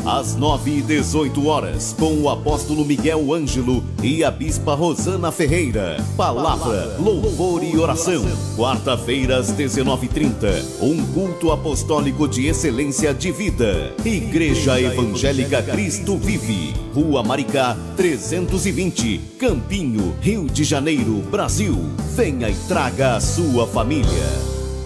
às 9h18, com o apóstolo Miguel Ângelo e a bispa Rosana Ferreira. Palavra, louvor e oração. Quarta-feira, às 19h30, um culto apostólico de excelência de vida. Igreja Evangélica Cristo Vive, Rua Maricá, 320, Campinho, Rio de Janeiro, Brasil. Venha e traga a sua família.